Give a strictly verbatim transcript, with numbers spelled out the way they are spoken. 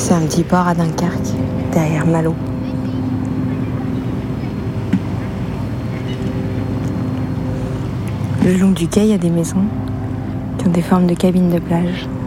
C'est un petit port à Dunkerque, derrière Malo. Le long du quai, il y a des maisons qui ont des formes de cabines de plage.